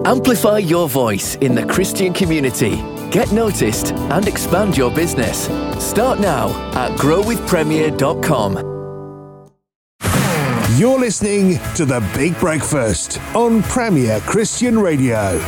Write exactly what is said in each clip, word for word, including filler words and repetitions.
Amplify your voice in the Christian community. Get noticed and expand your business. Start now at grow with premier dot com. You're listening to The Big Breakfast on Premier Christian Radio.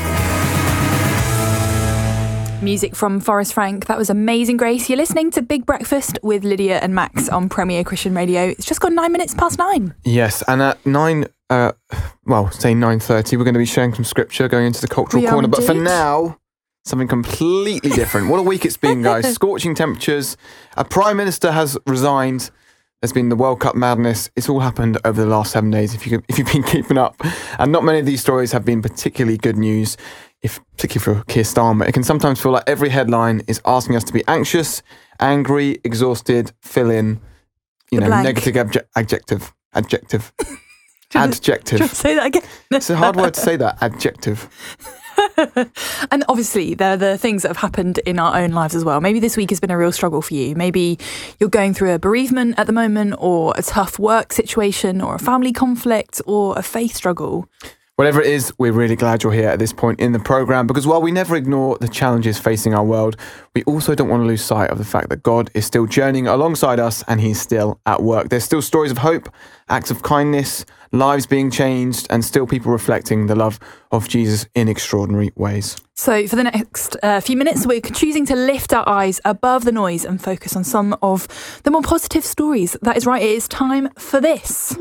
Music from Forrest Frank. That was Amazing Grace. You're listening to Big Breakfast with Lydia and Max on Premier Christian Radio. It's just gone nine minutes past nine. Yes, and at nine, uh, well, say nine thirty, we're going to be sharing some scripture, going into the cultural We are corner. But for indeed. now, something completely different. What a week it's been, guys. Scorching temperatures. A Prime Minister has resigned. There's been the World Cup madness. It's all happened over the last seven days, if, you, if you've been keeping up. And not many of these stories have been particularly good news, if particularly for Keir Starmer. It can sometimes feel like every headline is asking us to be anxious, angry, exhausted, fill in, you The know, blank. negative abje- adjective. Adjective. Do you want to- Adjective. do you want to say that again? It's a hard word to say, that. Adjective. And obviously, there are the things that have happened in our own lives as well. Maybe this week has been a real struggle for you. Maybe you're going through a bereavement at the moment, or a tough work situation, or a family conflict, or a faith struggle. Whatever it is, we're really glad you're here at this point in the programme, because while we never ignore the challenges facing our world, we also don't want to lose sight of the fact that God is still journeying alongside us and he's still at work. There's still stories of hope, acts of kindness, lives being changed, and still people reflecting the love of Jesus in extraordinary ways. So for the next uh, few minutes, we're choosing to lift our eyes above the noise and focus on some of the more positive stories. That is right, it is time for this.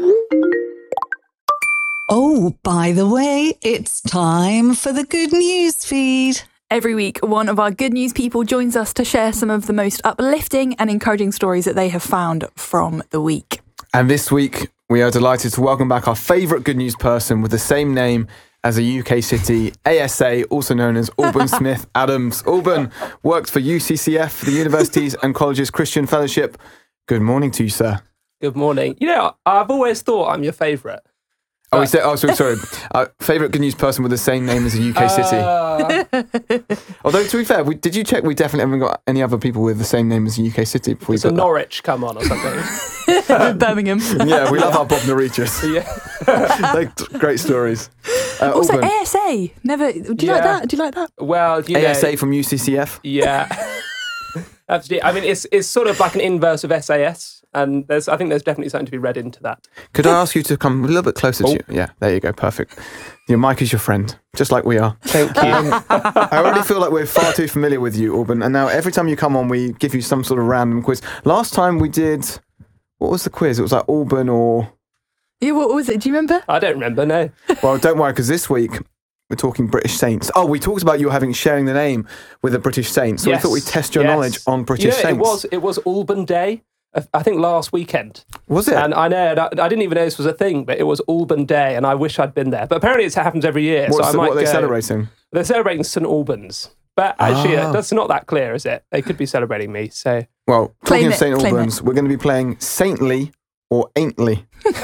Oh, by the way, it's time for the good news feed. Every week, one of our good news people joins us to share some of the most uplifting and encouraging stories that they have found from the week. And this week, we are delighted to welcome back our favourite good news person with the same name as a U K city, A S A, also known as Alban Smith Adams. Alban worked for U C C F, the Universities and Colleges Christian Fellowship. Good morning to you, sir. Good morning. You know, I've always thought I'm your favourite. Oh, we said, oh, sorry, sorry. Uh, favourite good news person with the same name as a U K city. Uh, Although, to be fair, we, did you check we definitely haven't got any other people with the same name as a U K city before we Does a put that? Norwich come on or something? Birmingham. Yeah, we love our Bob Norwegians. Yeah. They're great stories. Uh, Also, Alban, A S A. Never. Do you like Yeah. that? Do you like that? Well, you know, A S A from U C C F. Yeah. Absolutely. I mean, it's it's sort of like an inverse of S A S, and there's I think there's definitely something to be read into that. Could I ask you to come a little bit closer to Oh. you? Yeah, there you go. Perfect. Your mic is your friend, just like we are. Thank you. Um, I already feel like we're far too familiar with you, Alban, and now every time you come on, we give you some sort of random quiz. Last time we did, what was the quiz? It was like Alban or... Yeah, what was it? Do you remember? I don't remember. No. Well, don't worry, because this week we're talking British saints. Oh, we talked about you having sharing the name with a British saint, so Yes. we thought we'd test your Yes. knowledge on British you know, saints. It was it was Alban Day. I think last weekend. Was it? And I know, and I, I didn't even know this was a thing, but it was Alban Day, and I wish I'd been there. But apparently it happens every year, What's so I the- might what are they go. celebrating? They're celebrating St Albans. But actually, Ah. that's not that clear, is it? They could be celebrating me, so... Well, Claim talking of it, Saint claim Albans, we're going to be playing Saintly or Ain'tly.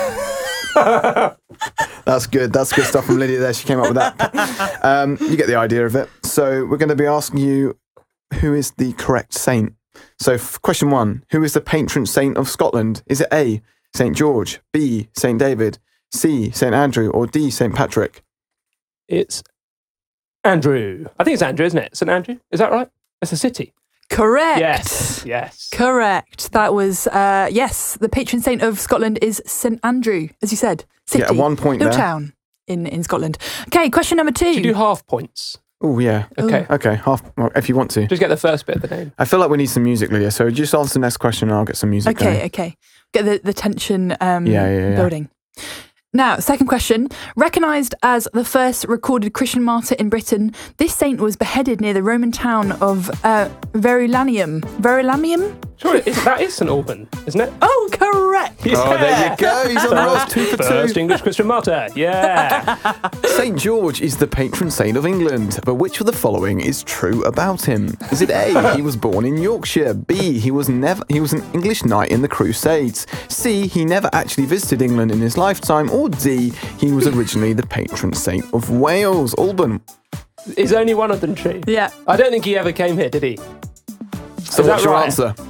That's good. That's good stuff from Lydia there. She came up with that. Um, you get the idea of it. So we're going to be asking you, who is the correct saint? So f- question one, who is the patron saint of Scotland? Is it A, Saint George, B, Saint David, C, Saint Andrew, or D, Saint Patrick? It's Andrew. I think it's Andrew, isn't it? St Andrew? Is that right? It's a city. Correct. Yes. Yes. Correct. That was, uh, yes, the patron saint of Scotland is St Andrew, as you said. City. Yeah, one point Little there. town in, in Scotland. Okay, question number two. Should you do half points? Oh, yeah. Okay. Okay, half, well, if you want to. Just get the first bit of the name. I feel like we need some music, Lydia. So just answer the next question and I'll get some music Okay, going. okay. Get the, the tension um, Yeah, yeah, yeah. building. Now, second question. Recognised as the first recorded Christian martyr in Britain, this saint was beheaded near the Roman town of uh, Verulamium. Verulamium? Sure, is, that is St Alban, isn't it? Oh, correct. Oh, there you go. He's on the roll. Two for First two. English Christian martyr. Yeah. Saint George is the patron saint of England, but which of the following is true about him? Is it A, he was born in Yorkshire, B, he was never he was an English knight in the Crusades, C, he never actually visited England in his lifetime, or D, he was originally the patron saint of Wales? Alban. Is only one of them true? Yeah. I don't think he ever came here, did he? So Is what's that your right? answer?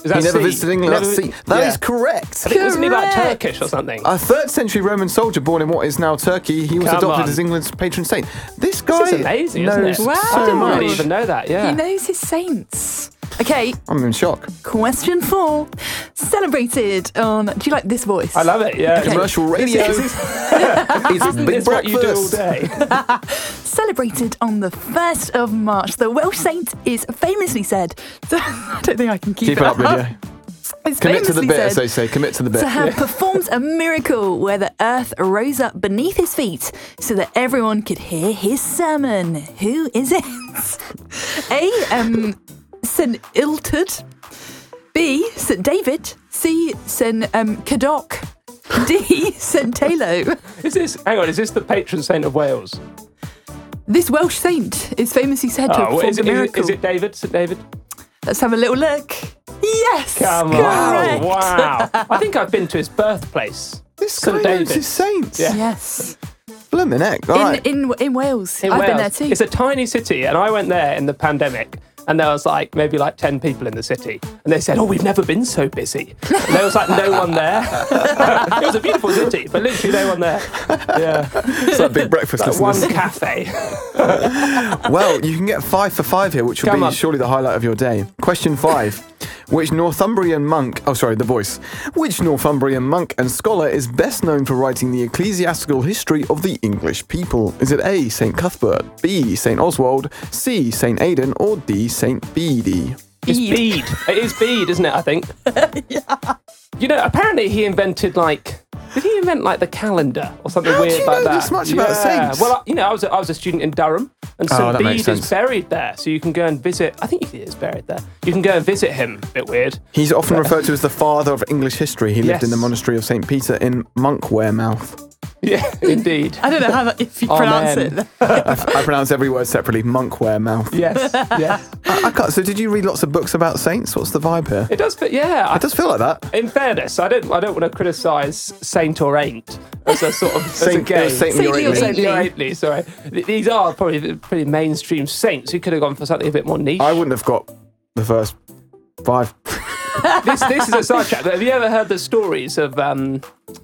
Is that he never C? visited England. Never- That's C. That yeah. is correct. I think, wasn't he like Correct. Turkish or something? A third century Roman soldier born in what is now Turkey. He was Come adopted on. as England's patron saint. This guy This is amazing, isn't knows it? Wow. so I didn't much. really even know that, yeah. He knows his saints. Okay, I'm in shock. question four. Celebrated on. Do you like this voice? I love it, yeah. Commercial radio. Is It's this big what you do all breakfast. day? Celebrated on the first of March. The Welsh saint is famously said. So, I don't think I can keep, Keep it up, Lydia. It's Commit to the famously bit, as said they say. Commit to the bit. to have performed a miracle where the earth rose up beneath his feet so that everyone could hear his sermon. Who is it? A. Um, Saint Illtyd. B. Saint David. C. Saint um, Cadoc. D. Saint Talo. Is this, hang on, is this the patron saint of Wales? This Welsh saint is famously said to have Oh, performed is a it, is, miracle. it, is it David? Saint David? Let's have a little look. Yes, Come correct. on. Wow. I think I've been to his birthplace. This guy Saint knows David's. his saints. Yeah. Yes, Blimmin' heck. All in, right. in in Wales. In I've Wales. been there too. It's a tiny city, and I went there in the pandemic, and there was like maybe like ten people in the city, and they said, "Oh, we've never been so busy." And there was like no one there. It was a beautiful city, but literally no one there. Yeah, It's like big breakfast, like listeners. one cafe. Well, you can get five for five here, which will Come be on. surely the highlight of your day. Question five. Which Northumbrian monk, oh sorry, the voice. Which Northumbrian monk and scholar is best known for writing the ecclesiastical history of the English people? Is it A, Saint Cuthbert, B, Saint Oswald, C, Saint Aidan, or D, Saint Bede? It's Bede. It is Bede, isn't it? I think. Yeah. You know, apparently he invented like. Did he invent like the calendar or something How do weird you like know that? this much about saints? Well, I- you know, I was a, I was a student in Durham, and Oh, Saint that makes Bede is sense. buried there, so you can go and visit. I think he is buried there. You can go and visit him. Bit weird. He's often referred to as the father of English history. He lived Yes. in the monastery of Saint Peter in Monkwearmouth. Yeah, indeed. I don't know how that, if you Amen. pronounce it. I, I pronounce every word separately, Monkwearmouth. Yes, yes. I, I can't, so did you read lots of books about saints? What's the vibe here? It does fit. Yeah, I, It does feel like that. in fairness, I don't. I don't want to criticise saint or ain't as a sort of as a Saint- game. uh, saintly or Saintly or ain'tly. Saintly or Saintly. ain'tly, sorry. Th- These are probably pretty mainstream saints. You could have gone for something a bit more niche. I wouldn't have got the first five. this this is a sidetrack. But have you ever heard the stories of um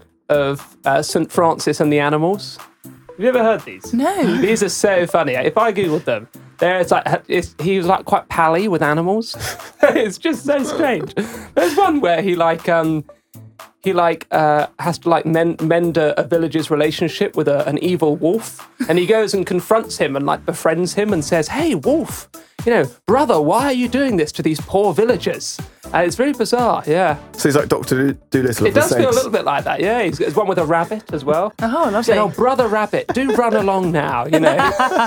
of uh, Saint Francis and the animals? Have you ever heard these? No. These are so funny. If I googled them, there's like it's, he was like quite pally with animals. It's just so strange. There's one where he like um he like uh, has to like mend, mend a, a village's relationship with a, an evil wolf, and he goes and confronts him and like befriends him and says, "Hey, wolf, you know, brother, why are you doing this to these poor villagers?" And it's very bizarre. Yeah, So he's like Doctor Doolittle it of the does feel a saints. little bit like that. Yeah, he's, there's one with a rabbit as well. Oh, lovely. Saying, "Oh, brother rabbit, do run along now." You know.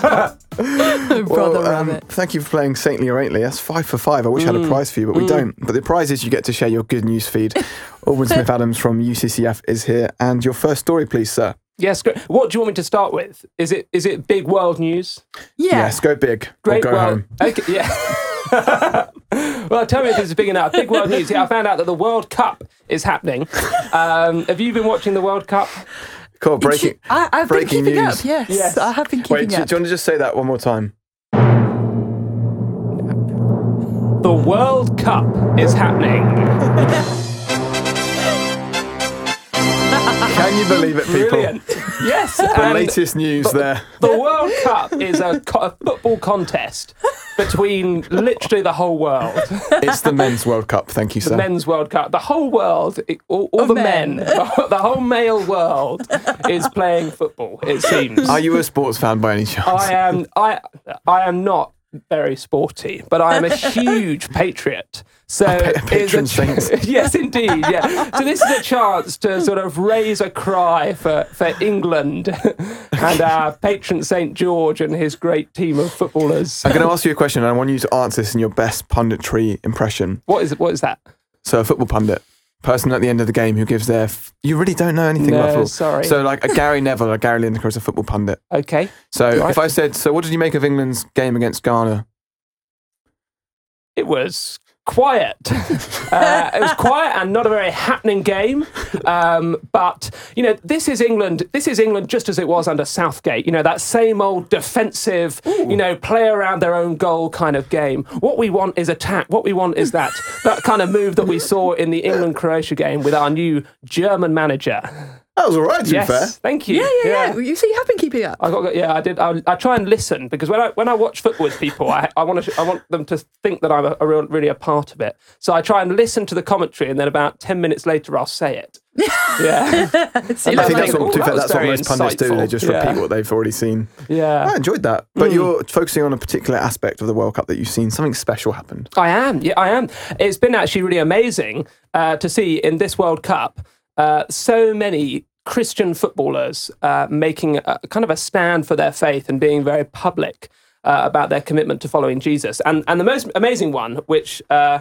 Brother Well, um, Rabbit. thank you for playing Saintly or Ain'tly. That's five for five. I wish I Mm. had a prize for you, but we don't. But the prize is you get to share your good news feed. Alwyn Smith Adams from U C C F is here. And your first story, please, sir. Yes, great. What do you want me to start with? Is it is it big world news? Yeah. Yes, go big Great or go world. home. Okay, yeah. Well, tell me if this is big enough. Big world news. Yeah, I found out that the World Cup is happening. Um, have you been watching the World Cup? Cool, breaking, I, I've been breaking keeping news. up. Yes, Yes. I have been keeping Wait, do, do you up. want to just say that one more time? The World Cup is happening. Can you believe it, people? Brilliant. Yes. The and latest news there. the World Cup is a, co- a football contest between literally the whole world. It's the Men's World Cup. Thank you, The sir. Men's World Cup. The whole world, it- all, all Of the men. men, the whole male world is playing football, it seems. Are you a sports fan by any chance? I am I I am not very sporty, but I am a huge patriot. So pa- it's patron a saint. yes, indeed, yeah. So this is a chance to sort of raise a cry for, for England and our patron Saint George and his great team of footballers. I'm going to ask you a question, and I want you to answer this in your best punditry impression. What is what is that? So, a football pundit, person at the end of the game who gives their. F- you really don't know anything No, about football. sorry. So, like a Gary Neville or Gary Lineker is a football pundit. Okay. So, Right. if I said, "So, what did you make of England's game against Ghana?" It was quiet. uh, it was quiet and not a very happening game. Um, but, you know, this is England. This is England just as it was under Southgate. You know, that same old defensive, Ooh. you know, play around their own goal kind of game. What we want is attack. What we want is that, that kind of move that we saw in the England-Croatia game with our new German manager. That was all right, to yes, be fair. Thank you. Yeah, yeah, yeah. yeah. You see, you have been keeping up. I got, yeah, I did. I, I try and listen because when I when I watch football with people, I, I want to I want them to think that I'm a, a real, really a part of it. So I try and listen to the commentary, and then about ten minutes later, I'll say it. Yeah, so I think like, that's what, oh, to be that fair, that's what most insightful. pundits do. They just yeah. repeat what they've already seen. Yeah, I enjoyed that. But Mm. you're focusing on a particular aspect of the World Cup that you've seen. Something special happened. I am. Yeah, I am. It's been actually really amazing uh, to see in this World Cup uh, so many Christian footballers uh, making a, kind of a stand for their faith and being very public uh, about their commitment to following Jesus. And and the most amazing one, which uh,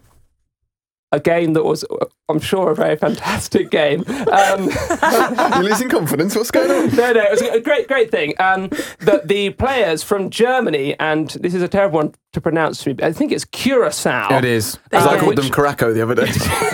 a game that was, I'm sure, a very fantastic game. Um, You're losing confidence. What's going on? no, no, it was a great, great thing. Um, the, the players from Germany, and this is a terrible one to pronounce to me, but I think it's Curacao. It is. Because I Uh, called them which- Caraco the other day.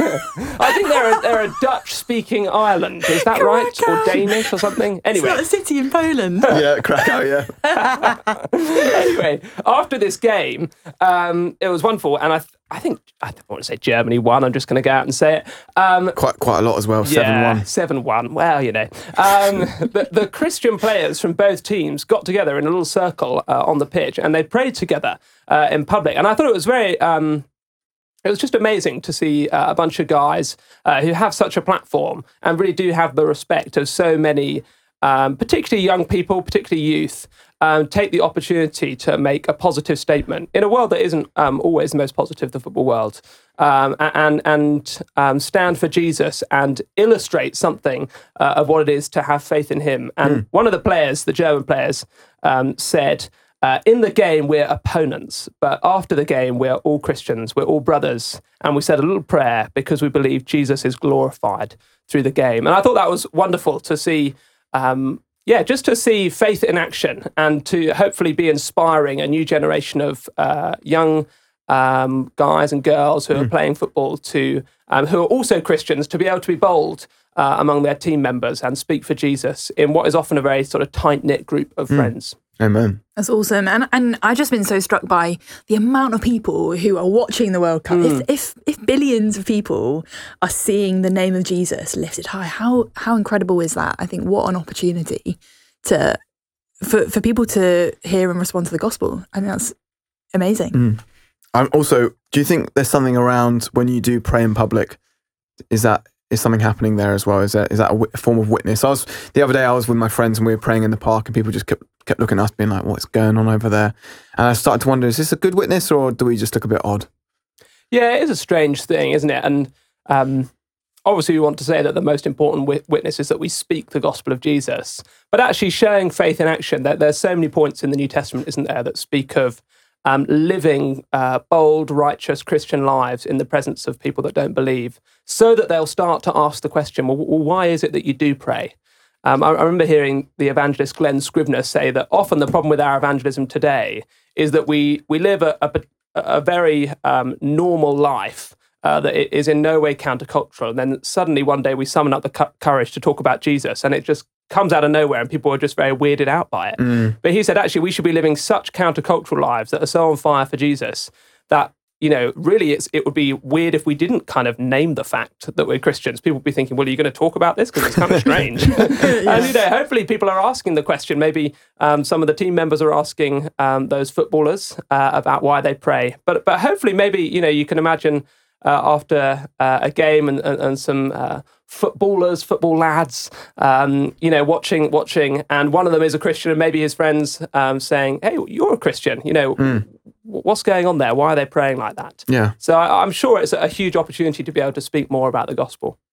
I think they're a, they're a Dutch-speaking island. Is that right? Or Danish or something? It's Anyway. not a city in Poland. yeah, Krakow, yeah. Anyway, after this game, um, it was wonderful, and I, th- I think I don't want to say Germany won. I'm just going to go out and say it. Um, Quite quite a lot as well, seven one. yeah, seven one. Well, you know, um, the, the Christian players from both teams got together in a little circle uh, on the pitch, and they prayed together uh, in public. And I thought it was very. Um, It was just amazing to see uh, a bunch of guys uh, who have such a platform and really do have the respect of so many, um, particularly young people, particularly youth, um, take the opportunity to make a positive statement in a world that isn't um, always the most positive, the football world, um, and and um, stand for Jesus and illustrate something uh, of what it is to have faith in him. And mm. one of the players, the German players, um, said, Uh, in the game, we're opponents, but after the game, we're all Christians, we're all brothers, and we said a little prayer because we believe Jesus is glorified through the game. And I thought that was wonderful to see, um, yeah, just to see faith in action and to hopefully be inspiring a new generation of uh, young um, guys and girls who mm. are playing football to, um, who are also Christians, to be able to be bold uh, among their team members and speak for Jesus in what is often a very sort of tight-knit group of mm. friends. Amen. That's awesome. And and I've just been so struck by the amount of people who are watching the World Cup. Mm. If, if if billions of people are seeing the name of Jesus lifted high, how how incredible is that? I think what an opportunity to for, for people to hear and respond to the gospel. I think that's amazing. Mm. I'm also, do you think there's something around when you do pray in public? Is that Is something happening there as well? Is that is that a, w- a form of witness? I was the other day. I was with my friends and we were praying in the park, and people just kept kept looking at us, being like, "What's going on over there?" And I started to wonder: is this a good witness, or do we just look a bit odd? Yeah, it is a strange thing, isn't it? And um, obviously, we want to say that the most important wit- witness is that we speak the gospel of Jesus. But actually, showing faith in action. That there's so many points in the New Testament, isn't there, that speak of Um, living uh, bold, righteous Christian lives in the presence of people that don't believe, so that they'll start to ask the question, well, well why is it that you do pray? Um, I, I remember hearing the evangelist Glenn Scrivener say that often the problem with our evangelism today is that we we live a, a, a very um, normal life uh, that is in no way countercultural, and then suddenly one day we summon up the cu- courage to talk about Jesus, and it just comes out of nowhere and people are just very weirded out by it. Mm. But he said, actually, we should be living such countercultural lives that are so on fire for Jesus that, you know, really it's, it would be weird if we didn't kind of name the fact that we're Christians. People would be thinking, well, are you going to talk about this? Because it's kind of strange. yes. And, you know, hopefully people are asking the question. Maybe um, some of the team members are asking um, those footballers uh, about why they pray. But, but hopefully maybe, you know, you can imagine uh, after uh, a game and, and, and some uh, footballers, football lads, um, you know, watching, watching, and one of them is a Christian, and maybe his friends um, saying, "Hey, you're a Christian. You know, mm. what's going on there? Why are they praying like that?" Yeah. So I, I'm sure it's a huge opportunity to be able to speak more about the gospel.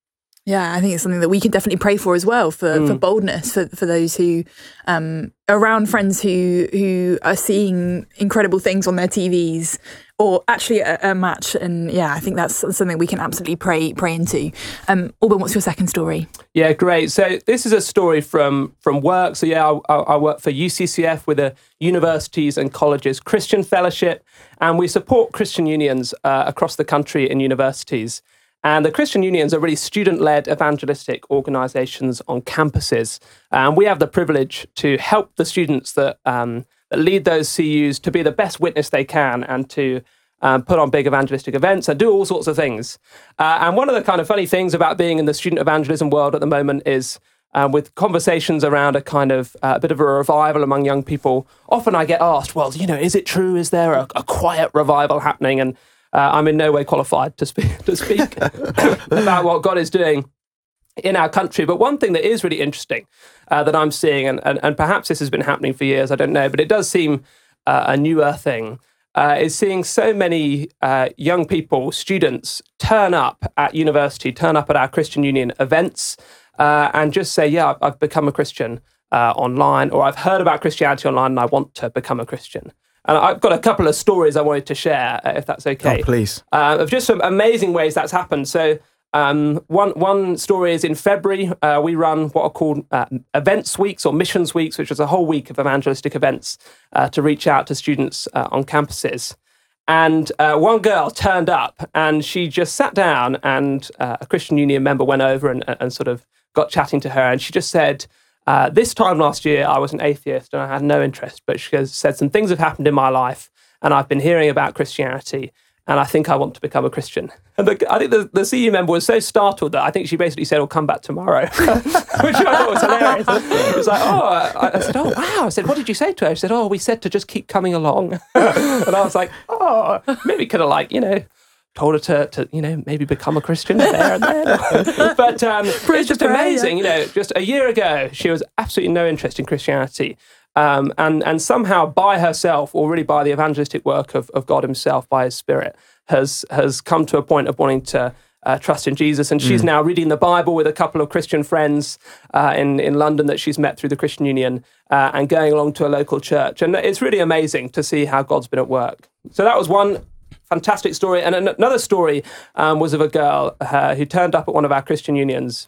Yeah, I think it's something that we can definitely pray for as well, for, mm. for boldness, for, for those who um, are around friends who who are seeing incredible things on their T Vs or actually at a match. And yeah, I think that's something we can absolutely pray pray into. Um, Alban, what's your second story? Yeah, great. So this is a story from from work. So yeah, I, I work for U C C F with the Universities and Colleges Christian Fellowship, and we support Christian unions uh, across the country in universities. And the Christian unions are really student-led evangelistic organisations on campuses. And we have the privilege to help the students that, um, that lead those C Us to be the best witness they can and to um, put on big evangelistic events and do all sorts of things. Uh, and one of the kind of funny things about being in the student evangelism world at the moment is um, with conversations around a kind of uh, a bit of a revival among young people, often I get asked, well, you know, is it true? Is there a, a quiet revival happening? And Uh, I'm in no way qualified to speak to speak about what God is doing in our country. But one thing that is really interesting uh, that I'm seeing, and, and, and perhaps this has been happening for years, I don't know, but it does seem uh, a newer thing, uh, is seeing so many uh, young people, students, turn up at university, turn up at our Christian Union events uh, and just say, yeah, I've become a Christian uh, online, or I've heard about Christianity online and I want to become a Christian. And I've got a couple of stories I wanted to share, uh, if that's okay. Oh, please. Uh, of just some amazing ways that's happened. So um, one one story is in February, uh, we run what are called uh, events weeks or missions weeks, which is a whole week of evangelistic events uh, to reach out to students uh, on campuses. And uh, one girl turned up and she just sat down and uh, a Christian Union member went over and, and sort of got chatting to her. And she just said, Uh, this time last year, I was an atheist and I had no interest, but she has said some things have happened in my life and I've been hearing about Christianity and I think I want to become a Christian. And the, I think the, the C U member was so startled that I think she basically said, "I'll come back tomorrow," which I thought was hilarious. It was like, oh, I, I said, oh, wow. I said, what did you say to her? She said, oh, we said to just keep coming along. And I was like, oh, maybe could have like, you know, told her to, to, you know, maybe become a Christian there and then. But um, it's just amazing, you know, just a year ago, she was absolutely no interest in Christianity. Um, and, and somehow by herself, or really by the evangelistic work of, of God himself, by his Spirit, has has come to a point of wanting to uh, trust in Jesus. And she's mm. now reading the Bible with a couple of Christian friends uh, in, in London that she's met through the Christian Union uh, and going along to a local church. And it's really amazing to see how God's been at work. So that was one fantastic story. And another story um, was of a girl uh, who turned up at one of our Christian unions,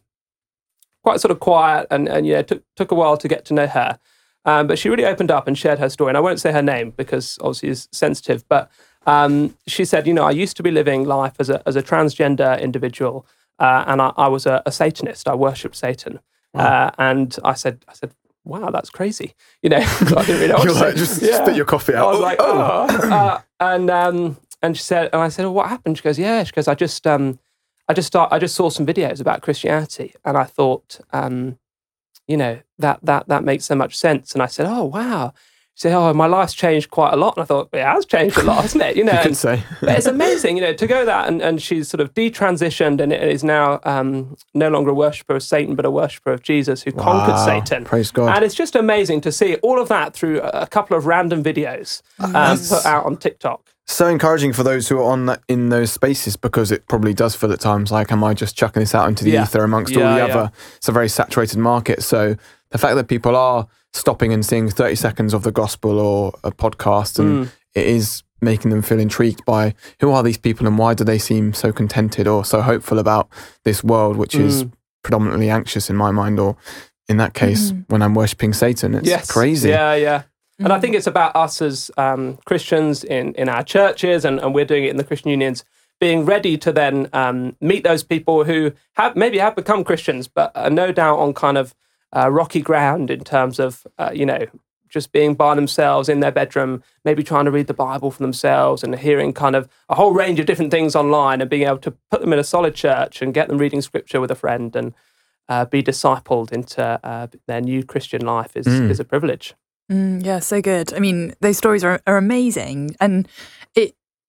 quite sort of quiet, and, and you know, took, took a while to get to know her. Um, but she really opened up and shared her story. And I won't say her name because obviously it's sensitive, but um, she said, you know, I used to be living life as a, as a transgender individual uh, and I, I was a, a Satanist. I worshipped Satan. Wow. Uh, and I said, I said, wow, that's crazy. You know, I didn't really know what to say. Like, just yeah. spit your coffee out. I was like, oh. oh. Uh, and, um, And she said, and I said, well, what happened? She goes, yeah. She goes, I just, um, I just start, I just saw some videos about Christianity, and I thought, um, you know, that that that makes so much sense. And I said, oh wow. She said, oh, my life's changed quite a lot. And I thought, it has changed a lot, hasn't it? You know, you could and, say. But it's amazing, you know, to go that, and, and she's sort of detransitioned, and it is now um, no longer a worshipper of Satan, but a worshipper of Jesus who wow. conquered Satan. Praise God. And it's just amazing to see all of that through a couple of random videos um, put out on TikTok. So encouraging for those who are on that, in those spaces, because it probably does feel at times like, am I just chucking this out into the yeah. ether amongst yeah, all the yeah. other? It's a very saturated market. So the fact that people are stopping and seeing thirty seconds of the gospel or a podcast, and mm. it is making them feel intrigued by who are these people and why do they seem so contented or so hopeful about this world, which mm. is predominantly anxious in my mind, or in that case, mm. when I'm worshipping Satan. It's yes. crazy. Yeah, yeah. And I think it's about us as um, Christians in, in our churches, and, and we're doing it in the Christian unions, being ready to then um, meet those people who have maybe have become Christians, but are no doubt on kind of uh, rocky ground in terms of, uh, you know, just being by themselves in their bedroom, maybe trying to read the Bible for themselves and hearing kind of a whole range of different things online, and being able to put them in a solid church and get them reading scripture with a friend and uh, be discipled into uh, their new Christian life is, mm. is a privilege. Mm, yeah, so good. I mean, those stories are, are amazing, and it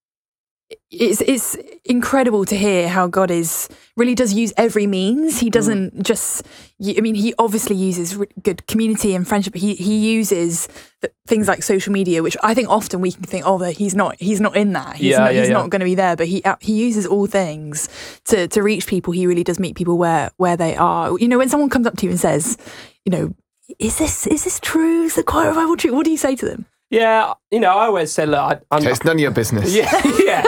it's it's incredible to hear how God is really does use every means. He doesn't mm. just. I mean, he obviously uses good community and friendship. He he uses the, things like social media, which I think often we can think, oh, he's not, he's not in that. He's Yeah, not, yeah, he's yeah. not going to be there. But he he uses all things to to reach people. He really does meet people where where they are. You know, when someone comes up to you and says, you know, is this is this true? Is the Quiet Revival true? What do you say to them? Yeah, you know, I always say, look, I, I'm Okay, it's none of your business. Yeah, yeah.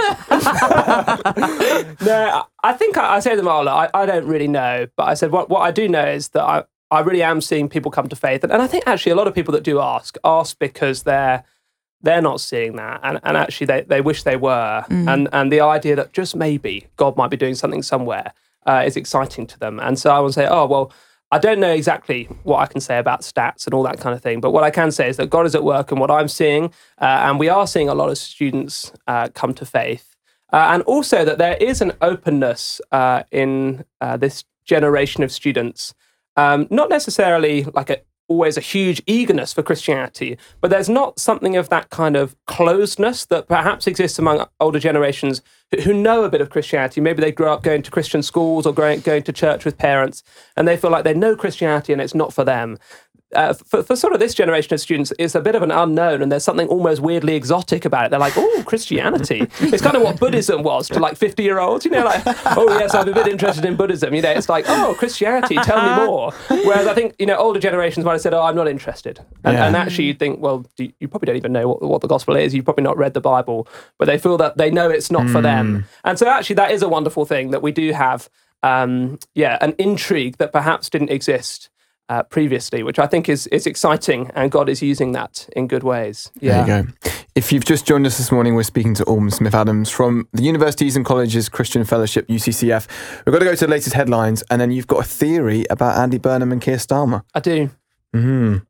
No, I think I, I say to them, oh, look, I, I don't really know. But I said, what, what I do know is that I, I really am seeing people come to faith. And, and I think actually a lot of people that do ask, ask because they're they're not seeing that. And, and actually they, they wish they were. Mm. And, and the idea that just maybe God might be doing something somewhere uh, is exciting to them. And so I would say, oh, well, I don't know exactly what I can say about stats and all that kind of thing, but what I can say is that God is at work and what I'm seeing, uh, and we are seeing a lot of students uh, come to faith, uh, and also that there is an openness uh, in uh, this generation of students, um, not necessarily like a always a huge eagerness for Christianity, but there's not something of that kind of closedness that perhaps exists among older generations who know a bit of Christianity. Maybe they grew up going to Christian schools or going, going to church with parents, and they feel like they know Christianity and it's not for them. Uh, for, for sort of this generation of students, it's a bit of an unknown, and there's something almost weirdly exotic about it. They're like, oh, Christianity. It's kind of what Buddhism was to like fifty-year-olds, you know, like, oh, yes, I'm a bit interested in Buddhism. You know, it's like, oh, Christianity, tell me more. Whereas I think, you know, older generations might have said, oh, I'm not interested. And, Yeah. and actually you think, well, do, you probably don't even know what, what the gospel is. You've probably not read the Bible, but they feel that they know it's not mm. for them. And so actually that is a wonderful thing that we do have, um, yeah, an intrigue that perhaps didn't exist Uh, previously, which I think is is exciting, and God is using that in good ways. Yeah. There you go. If you've just joined us this morning, we're speaking to Alban Smith-Adams from the Universities and Colleges Christian Fellowship, U C C F. We've got to go to the latest headlines, and then you've got a theory about Andy Burnham and Keir Starmer. I do. Mm-hmm.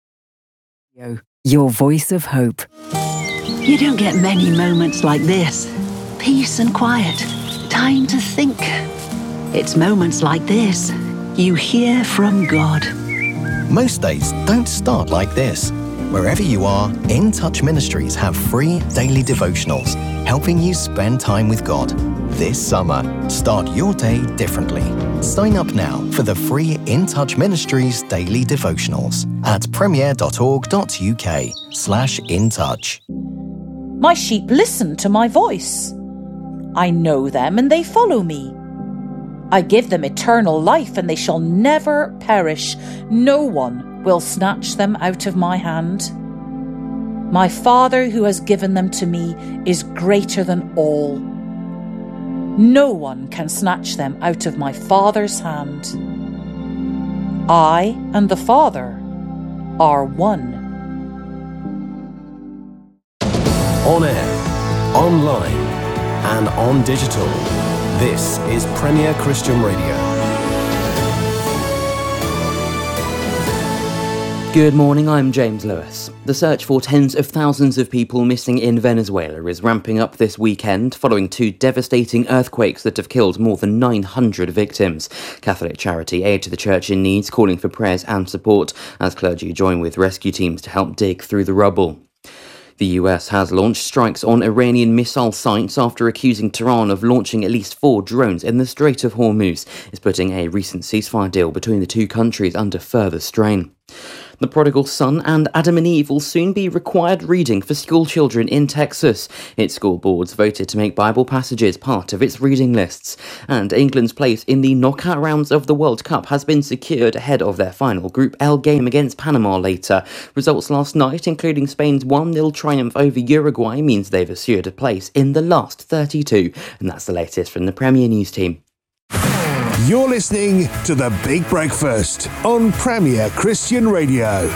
Your voice of hope. You don't get many moments like this. Peace and quiet. Time to think. It's moments like this you hear from God. Most days don't start like this. Wherever you are, In Touch Ministries have free daily devotionals, helping you spend time with God. This summer, start your day differently. Sign up now for the free In Touch Ministries daily devotionals at premier.org.uk slash in touch. My sheep listen to my voice. I know them and they follow me. I give them eternal life, and they shall never perish. No one will snatch them out of my hand. My Father who has given them to me is greater than all. No one can snatch them out of my Father's hand. I and the Father are one. On air, online, and on digital. This is Premier Christian Radio. Good morning, I'm James Lewis. The search for tens of thousands of people missing in Venezuela is ramping up this weekend following two devastating earthquakes that have killed more than nine hundred victims. Catholic charity Aid to the Church in Need calling for prayers and support as clergy join with rescue teams to help dig through the rubble. The U S has launched strikes on Iranian missile sites after accusing Tehran of launching at least four drones in the Strait of Hormuz. It's putting a recent ceasefire deal between the two countries under further strain. The Prodigal Son and Adam and Eve will soon be required reading for school children in Texas. Its school boards voted to make Bible passages part of its reading lists. And England's place in the knockout rounds of the World Cup has been secured ahead of their final Group L game against Panama later. Results last night, including Spain's one nil triumph over Uruguay, means they've assured a place in the last thirty-two. And that's the latest from the Premier News team. You're listening to The Big Breakfast on Premier Christian Radio.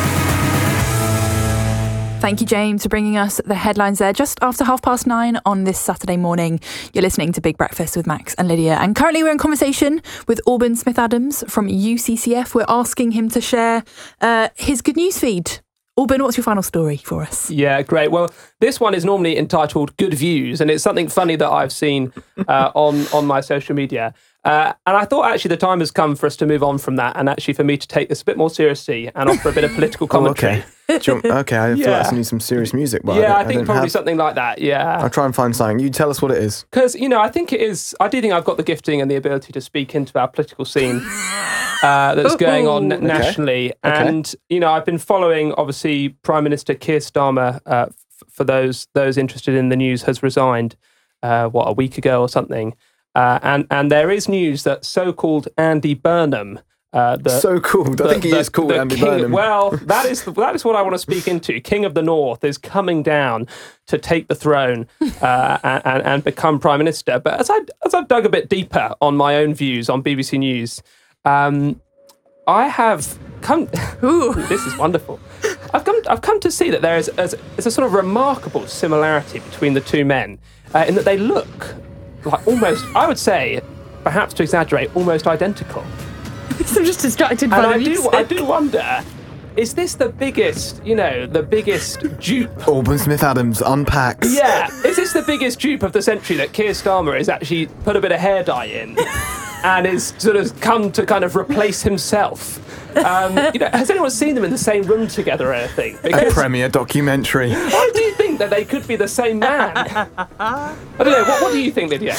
Thank you, James, for bringing us the headlines there just after half past nine on this Saturday morning. You're listening to Big Breakfast with Max and Lydia. And currently we're in conversation with Alban Smith-Adams from U C C F. We're asking him to share uh, his good news feed. Alban, what's your final story for us? Yeah, great. Well, this one is normally entitled Good Views, and it's something funny that I've seen uh, on, on my social media. Uh, and I thought actually the time has come for us to move on from that and actually for me to take this a bit more seriously and offer a bit of political commentary. Oh, Do you want- okay, I feel Yeah. like I need some serious music. But yeah, I, don't, I think don't probably have... something like that. Yeah. I'll try and find something. You tell us what it is. Because, you know, I think it is, I do think I've got the gifting and the ability to speak into our political scene uh, that's going on Okay. nationally. Okay. And, you know, I've been following, obviously, Prime Minister Keir Starmer, uh, f- for those those interested in the news, has resigned, uh, what, a week ago or something. Uh, and, and there is news that so-called Andy Burnham, Uh, the, So called. I the- think he the- is called the Andy king- Burnham. Well, that is that is what I want to speak into. King of the North is coming down to take the throne uh, and, and become prime minister. But as I as I've dug a bit deeper on my own views on B B C News, um, I have come. Ooh, this is wonderful. I've come I've come to see that there is is, is a sort of remarkable similarity between the two men uh, in that they look like almost, I would say, perhaps to exaggerate, almost identical. I'm just distracted by And the I do, music. I do wonder, is this the biggest, you know, the biggest dupe? Auburn Smith Adams unpacks. Yeah, is this the biggest dupe of the century that Keir Starmer has actually put a bit of hair dye in and is sort of come to kind of replace himself? Um, you know, has anyone seen them in the same room together or anything? A premiere documentary. I do think that they could be the same man. I don't know. What, what do you think, Lydia?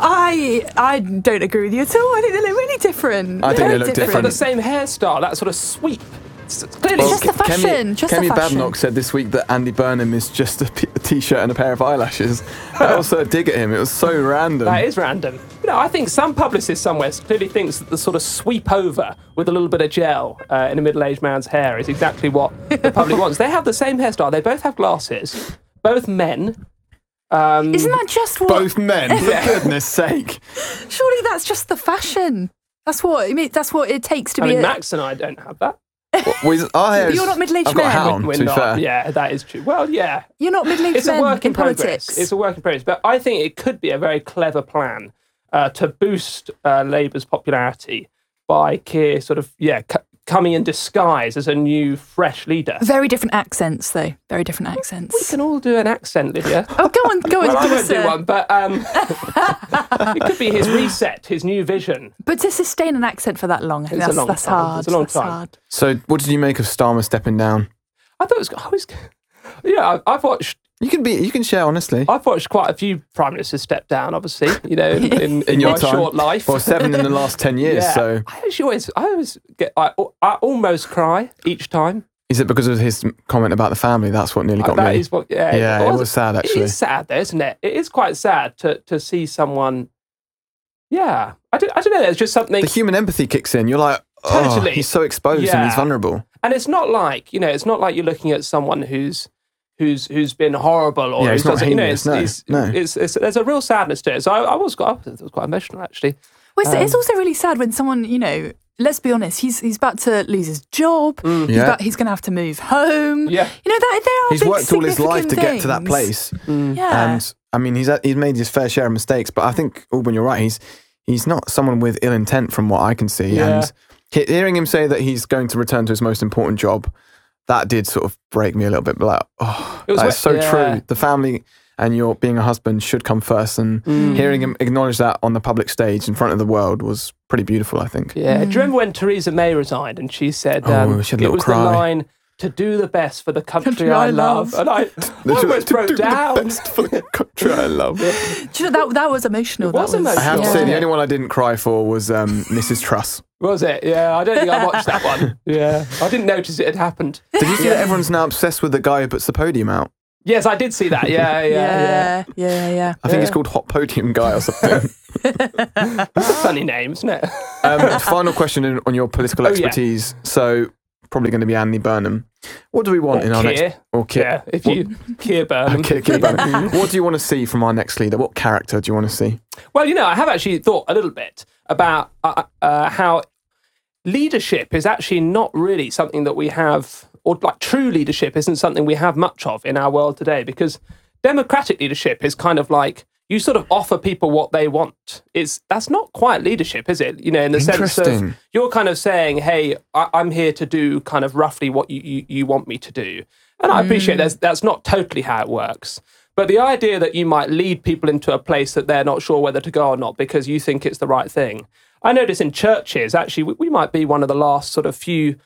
I I don't agree with you at all. I think they look really different. I think Very they look They've different. got the same hairstyle, that sort of sweep. It's clearly, It's just the fashion, Kemi, just the Kemi fashion. Badnock said this week that Andy Burnham is just a, p- a t-shirt and a pair of eyelashes. That was a dig at him. It was so random. That is random. You know, I think some publicist somewhere clearly thinks that the sort of sweep over with a little bit of gel uh, in a middle-aged man's hair is exactly what the public wants. They have the same hairstyle. They both have glasses. Both men. Um, Isn't that just what? Both men, for goodness sake. Surely that's just the fashion. That's what I mean. That's what it takes to I be. mean, a, Max and I don't have that. Well, is- our hair But is- you're not middle-aged I've got a men. hound, We're to be not. fair. Yeah, that is true. Well, yeah. You're not middle-aged It's men a work in, in progress. politics. It's a work in progress. But I think it could be a very clever plan uh, to boost uh, Labour's popularity by Keir sort of, yeah, c- coming in disguise as a new, fresh leader. Very different accents, though. Very different We accents. can all do an accent, Lydia. Oh, go on, go on. Well, I give won't us do a- one, but um, it could be his reset, his new vision. But to sustain an accent for that long, I think It's a that's, long that's time. hard. It's a long that's time. hard. So, what did you make of Starmer stepping down? I thought it was. I was yeah, I, I've watched. You can be. You can share honestly. I've watched quite a few prime ministers step down. Obviously, you know, in, in, in, In your my time, short life. well, seven in the last ten years. Yeah. So, I actually always, I always get, I, I almost cry each time. is it because of his comment about the family? That's what nearly got That me. is what, yeah, Yeah, it was sad, actually. It is sad, though, isn't it? It is quite sad to to see someone. Yeah, I don't, I don't know. There's just something, The human empathy kicks in. You're like, oh, Totally. he's so exposed and Yeah. he's vulnerable. and it's not like you know, it's not like you're looking at someone who's. Who's who's been horrible or Yeah, who's it's not doesn't- you know, heinous, it's, no, it's, no. It's, it's, there's a real sadness to it. So I, I was quite, it was quite emotional actually. Well, it's, it's Um, also really sad when someone, you know, let's be honest, he's he's about to lose his job. He's, Yeah. about, he's going to have to move home. Yeah. You know, that, there are He's big, worked all his life to significant get to that things. place. Yeah. And I mean, he's he's made his fair share of mistakes, but I think Auburn, you're right. He's he's not someone with ill intent, from what I can see. Yeah. And he- hearing him say that he's going to return to his most important job, that did sort of break me a little bit. But like, oh, It was that's so wh- yeah. true. The family and your being a husband should come first. And Mm. hearing him acknowledge that on the public stage in front of the world was pretty beautiful, I think. Yeah. Do you remember when Theresa May resigned and she said, Oh, um, she had a it little was cry. the line, to do the best for the country, Country I, I love. love. And I, I almost broke Do the down. best for the country I love. Do you know, that, that was emotional. It that was emotional. I have to yeah. say, the only one I didn't cry for was um, Missus Truss. Was it? Yeah, I don't think I watched that one. Yeah. I didn't notice it had happened. Did you see that everyone's now obsessed with the guy who puts the podium out? Yes, I did see that. Yeah, yeah, yeah. Yeah, yeah, yeah. I think Yeah. it's called Hot Podium Guy or something. That's a funny name, isn't it? um, final question in, on your political Oh, yeah. expertise. So, probably going to be Andy Burnham. What do we want Or in our Keir. next... Or Keir. Yeah, if you Keir Burnham. Okay, Keir Burnham. What do you want to see from our next leader? What character do you want to see? Well, you know, I have actually thought a little bit about uh, uh, how leadership is actually not really something that we have, or like true leadership isn't something we have much of in our world today, because democratic leadership is kind of like you sort of offer people what they want. It's that's not quite leadership, is it? You know, in the sense of Interesting. you're kind of saying, "Hey, I, I'm here to do kind of roughly what you, you, you want me to do," and I appreciate that's that's not totally how it works. But the idea that you might lead people into a place that they're not sure whether to go or not because you think it's the right thing. I notice in churches, actually, we, we might be one of the last sort of few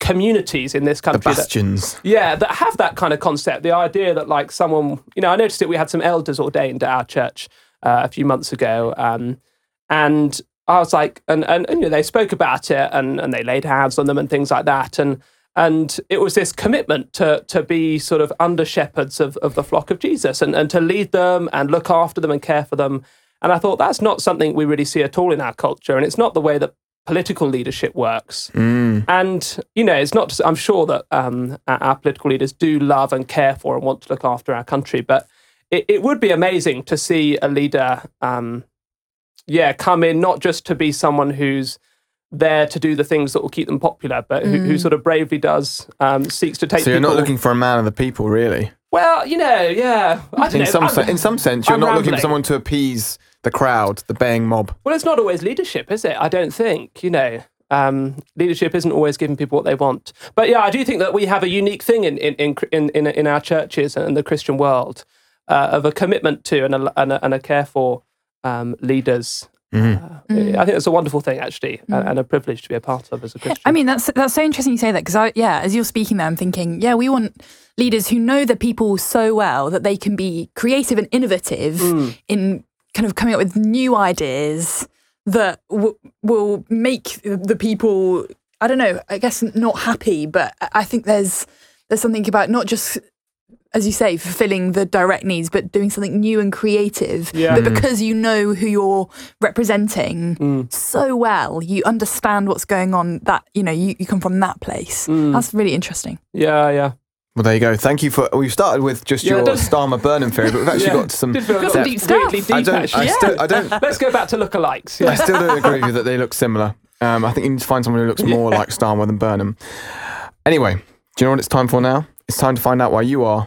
communities in this The country. bastions. That, yeah, that have that kind of concept. The idea that like someone, you know, I noticed that we had some elders ordained at our church uh, a few months ago, um, and I was like, and, and, and you know, they spoke about it and, and they laid hands on them and things like that. And and it was this commitment to to be sort of under shepherds of, of the flock of Jesus and, and to lead them and look after them and care for them. And I thought that's not something we really see at all in our culture. And it's not the way that political leadership works. Mm. And, you know, it's not just, I'm sure that um, our, our political leaders do love and care for and want to look after our country. But it, it would be amazing to see a leader, um, yeah, come in, not just to be someone who's there to do the things that will keep them popular, but who, Mm. who sort of bravely does, um, seeks to take So you're people... not looking for a man of the people, really? Well, you know, yeah. I don't In know. some, I'm- se- in some sense, you're I'm not looking rambling. for someone to appease the crowd, the baying mob. Well, it's not always leadership, is it? I don't think, you know. Um, leadership isn't always giving people what they want. But yeah, I do think that we have a unique thing in in in in, in, in our churches and the Christian world uh, of a commitment to and a, and a, and a care for um, leaders. Mm-hmm. Uh, I think it's a wonderful thing, actually, and, and a privilege to be a part of as a Christian. I mean, that's that's so interesting you say that because, I, yeah, as you're speaking there, I'm thinking, yeah, we want leaders who know the people so well that they can be creative and innovative Mm. in kind of coming up with new ideas that w- will make the people, I don't know, I guess not happy, but I think there's there's something about not just, as you say, fulfilling the direct needs, but doing something new and creative. Yeah. But Mm. because you know who you're representing Mm. so well, you understand what's going on, that, you know, you, you come from that place. Mm. That's really interesting. Yeah, yeah. Well, there you go. Thank you for... We've started with just Yeah, your don't- Starmer Burnham theory, but we've actually Yeah. got some... Did feel Got some depth. deep stuff. Weirdly deep, I don't, actually. I, still, I don't... Let's go back to lookalikes. I Yeah. still don't agree with you that they look similar. Um, I think you need to find someone who looks more like Starmer than Burnham. Anyway, do you know what it's time for now? It's time to find out why you are...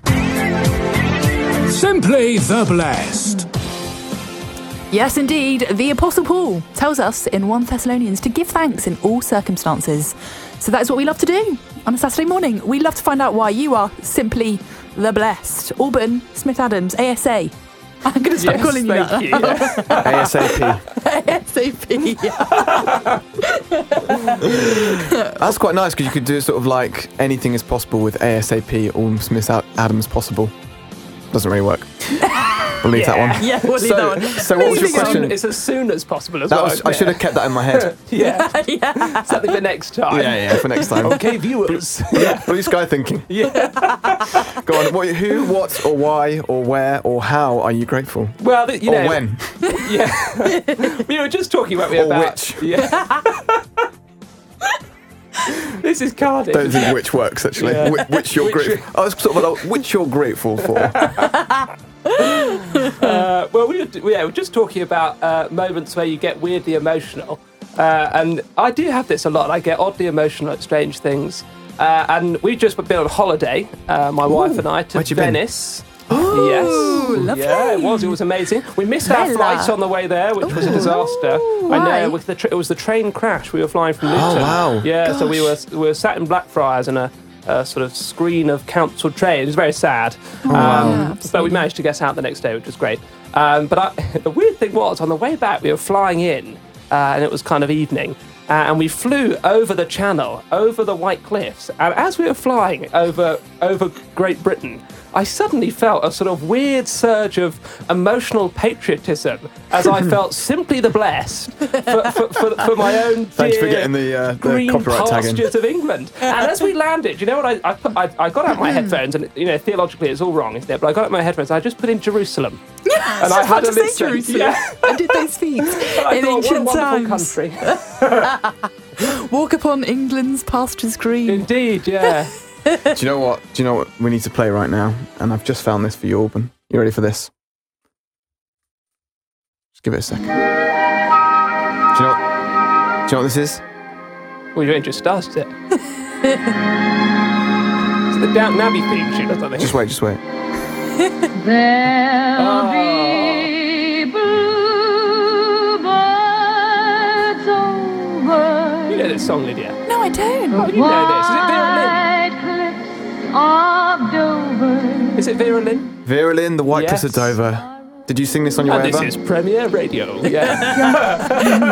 Simply the Blessed. Yes, indeed. The Apostle Paul tells us in First Thessalonians to give thanks in all circumstances. So that is what we love to do on a Saturday morning. We love to find out why you are simply the blessed. Auburn, Smith Adams, A S A. I'm going to start Yes, calling you thank that. you. Yeah. ASAP. ASAP. That's quite nice because you could do sort of like anything is possible with ASAP or Smith Adams possible. Doesn't really work. We'll leave that one. Yeah, we'll leave so, that one. So what was your It's as soon- question? It's as soon as possible as That well. was, isn't I it? should have kept that in my head. Yeah. yeah. Something for next time. Yeah, yeah, for next time. Okay, viewers. Yeah. Blue sky thinking. Yeah. Go on. What, who, what, or why, or where, or how are you grateful? Well, th- you or know. when? Yeah. We were just talking about me Or about. which. Yeah. This is Cardiff. Don't think which works actually. Yeah. Which, which you're Which- grateful. I was sort of like, which you're grateful for. Uh, well, we were, yeah, we were just talking about uh, moments where you get weirdly emotional. Uh, and I do have this a lot. I get oddly emotional at strange things. Uh, and we've just been on holiday, uh, my wife and I, to where'd you been? Venice. Ooh, yes. lovely. Yeah, it was. It was amazing. We missed our Bella. flight on the way there, which was a disaster. I Why? know. With the tra- it was the train crash. We were flying from Luton. wow. Yeah. So we were we were sat in Blackfriars in a, a sort of screen of council train. It was very sad. Um, wow. but we managed to get out the next day, which was great. Um, but I, the weird thing was, on the way back, we were flying in, uh, and it was kind of evening. Uh, and we flew over the Channel, over the White Cliffs. And as we were flying over over Great Britain, I suddenly felt a sort of weird surge of emotional patriotism as I felt simply the blessed for, for, for, for my own Thanks for dear getting the, uh, the green copyright tag in. pastures of England. And as we landed, you know what? I I, put, I I got out my headphones, and you know theologically it's all wrong, isn't it? But I got out my headphones. I just put in Jerusalem. And I had a say listen. Jerusalem. Yeah. And did they speak I in thought, ancient what a wonderful times? country. Walk upon England's pastures green. Indeed, yeah. Do you know what? Do you know what we need to play right now? And I've just found this for you, Auburn. You ready for this? Just give it a second. Do you know what, do you know what this is? Well, you ain't just started it. Is it the Downton Abbey theme tune or something? Just wait, just wait. There'll Oh. be bluebirds over You know this song, Lydia. No, I don't. Oh, you know this. Is it Vera white cliffs of Dover. Lynn? Is it Vera Lynn? Vera Lynn, The White Cliffs of Yes. Dover. Did you sing this on your And way this over? is Premier Radio. Yeah.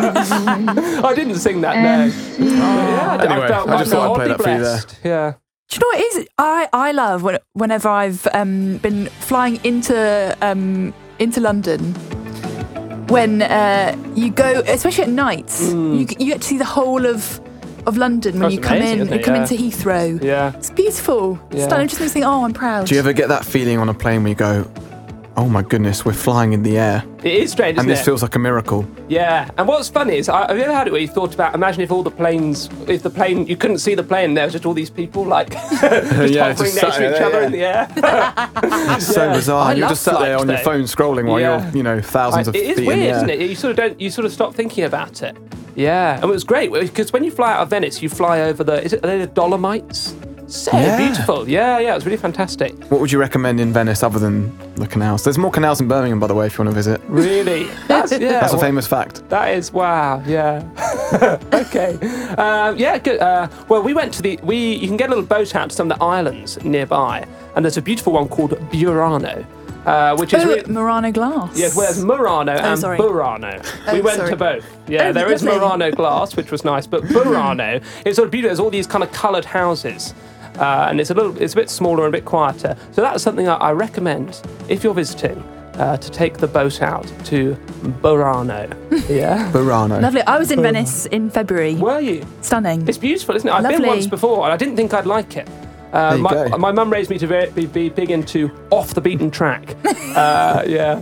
I didn't sing that, no. Yeah, I, Anyway, felt, I just thought I'd play oddly that for you there. blessed. Yeah. Do you know what it is? I, I love when, whenever I've um, been flying into um, into London, when uh, you go, especially at night, Mm. you, you get to see the whole of of London when That's you come amazing, in isn't and it? come Yeah. into Heathrow. Yeah. It's beautiful. Yeah. Stunning. Just makes me think, oh, I'm proud. Do you ever get that feeling on a plane where you go, oh my goodness, we're flying in the air? It is strange, isn't And this it? feels like a miracle. Yeah, and what's funny is, I, have you ever had it where you thought about, imagine if all the planes, if the plane, you couldn't see the plane, there was just all these people like just Yeah, hovering just next sat to there, each other yeah. in the air. It's so Yeah. bizarre. I And you're love just sat there flights, on your though. phone scrolling while Yeah. you're, you know, thousands I- of it is feet weird, in the air. isn't it? You sort of don't, you sort of stop thinking about it. Yeah, and it was great because when you fly out of Venice, you fly over the, is it, are they the Dolomites? So Yeah. beautiful. Yeah, yeah, it was really fantastic. What would you recommend in Venice other than the canals? There's more canals in Birmingham, by the way, if you want to visit. Really? That's, yeah. That's a well, famous fact. That is wow, yeah. Okay, um, yeah, good. Uh, well, we went to the we. You can get a little boat out to some of the islands nearby, and there's a beautiful one called Burano, uh, which is Oh, really, Murano glass. yes, where's Murano Oh, and sorry. Burano. Oh, we went sorry. to both. Yeah, Oh, there is lovely. Murano glass, which was nice, but Burano is sort of beautiful. There's all these kind of coloured houses. Uh, and it's a little, it's a bit smaller and a bit quieter. So that's something I, I recommend if you're visiting, uh, to take the boat out to Burano. Yeah. Burano. Lovely. I was in Venice in February. Were you? Stunning. It's beautiful, isn't it? I've been Lovely. once before, and I didn't think I'd like it. Uh, There you my, go. my mum raised me to be, be, be big into off the beaten track. uh, yeah.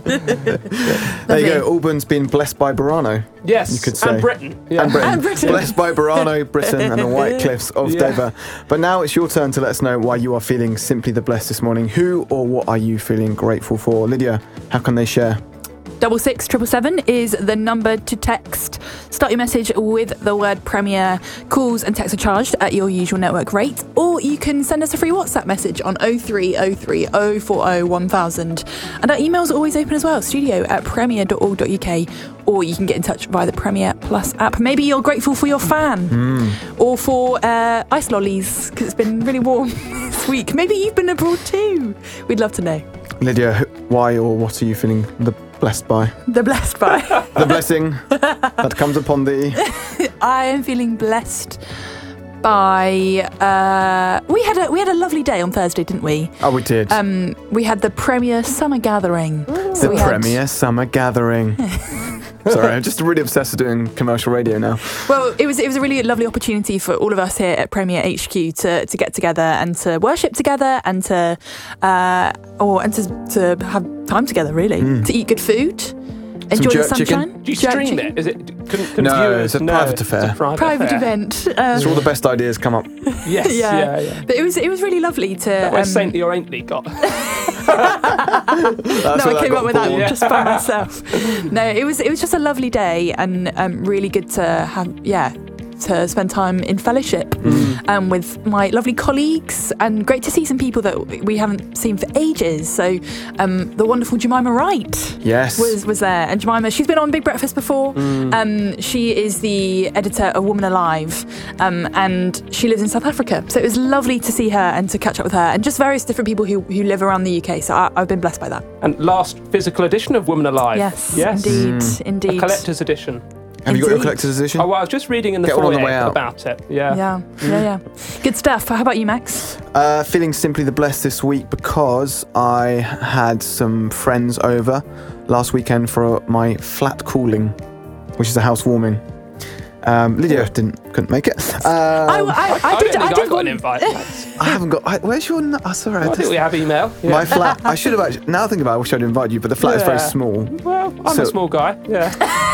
There you go. Auburn's been blessed by Burano. Yes. You could say. And Britain. Yeah. And Britain. And Britain. Blessed by Burano, Britain, and the White Cliffs of Yeah. Dover. But now it's your turn to let us know why you are feeling simply the blessed this morning. Who or what are you feeling grateful for? Lydia, how can they share? Double six triple seven is the number to text. Start your message with the word Premier. Calls and texts are charged at your usual network rate, or you can send us a free WhatsApp message on oh three oh three oh four oh one thousand. And our email's always open as well, studio at premier dot org dot uk, or you can get in touch via the Premier Plus app. Maybe you're grateful for your fan, Mm. or for uh, ice lollies, because it's been really warm this week. Maybe you've been abroad too. We'd love to know. Lydia, wh- why or what are you feeling the blessed by? The blessed by. The blessing that comes upon thee. I am feeling blessed by. Uh, we had a we had a lovely day on Thursday, didn't we? Oh, we did. Um, we had the Premier Summer Gathering. So the we had- Premier Summer Gathering. Sorry, I'm just really obsessed with doing commercial radio now. Well, it was it was a really lovely opportunity for all of us here at Premier H Q to, to get together and to worship together and to uh, or and to to have time together, really, to eat good food, enjoy the jerk chicken? sunshine. Do you Jerk stream chicken. it? Is it? Couldn't, couldn't No, viewers- it's a no, private affair. It's a private, Private affair. event. Uh, So all the best ideas come up. Yes. yeah. Yeah. Yeah. But it was it was really lovely to. That was um, Saintly or Aintley got. That's no, where I that came got up with that born. just by myself. No, it was it was just a lovely day and um, really good to have yeah to spend time in fellowship Mm. um, with my lovely colleagues, and great to see some people that we haven't seen for ages. So um, the wonderful Jemima Wright Yes. was was there, and Jemima, she's been on Big Breakfast before. Mm. Um, she is the editor of Woman Alive, um, and she lives in South Africa. So it was lovely to see her and to catch up with her, and just various different people who, who live around the U K. So I, I've been blessed by that. And last physical edition of Woman Alive. Yes, Yes. indeed, Mm. indeed. A collector's edition. Have you got your Indeed. collector's edition? Oh, well, I was just reading in the Get one on foyer the way out. about it. Yeah. Yeah, yeah, yeah. Good stuff. How about you, Max? Uh, feeling simply the blessed this week because I had some friends over last weekend for my flat cooling, which is a housewarming. Um, Lydia didn't couldn't make it. Um, I, I, I, I did. don't I think did I got one. an invite. I haven't got. I, where's your? n- Oh, sorry. I I think just- we have email. Yeah. my flat. I should have actually. Now I think about it, I wish I'd invited you, but the flat is very Yeah. small. Well, I'm So- a small guy. Yeah.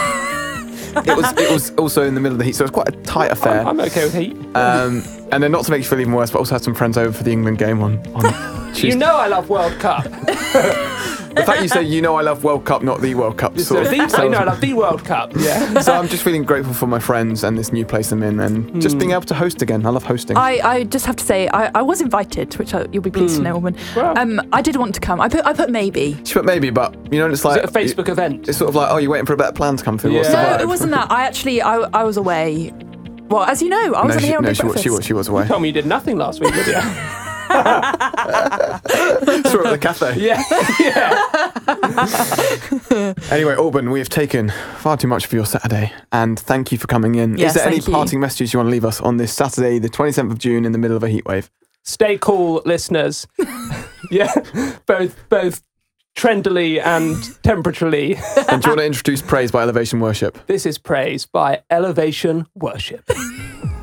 It was. It was also in the middle of the heat, so it was quite a tight affair. I'm, I'm okay with heat. Um, and then not to make you feel even worse, but also had some friends over for the England game on, on Tuesday. You know I love World Cup. The fact you say you know I love World Cup, not the World Cup. So Sort of the, tells you know I me. love the World Cup. Yeah. So I'm just feeling grateful for my friends and this new place I'm in, and just being able to host again. I love hosting. I, I just have to say, I, I was invited, which I, you'll be pleased to know, woman. Well. Um, I did want to come. I put I put maybe. She put maybe, but you know, it's like Is it a Facebook event? It's sort of like, oh, you're waiting for a better plan to come through. What's Yeah. the No, vibe? it wasn't that. I actually I, I was away. Well, as you know, I was No, on she, here on no Big she, was, Breakfast. she was. She was away. Tell me you did nothing last week, did you? Saw her at the cafe. Yeah. Yeah. Anyway, Auburn, we have taken far too much of your Saturday, and thank you for coming in. Yes, Is there any thank you. parting messages you want to leave us on this Saturday, the twenty-seventh of June, in the middle of a heatwave? Stay cool, listeners. Yeah, both both trendily and temperaturely. And do you want to introduce Praise by Elevation Worship? This is Praise by Elevation Worship.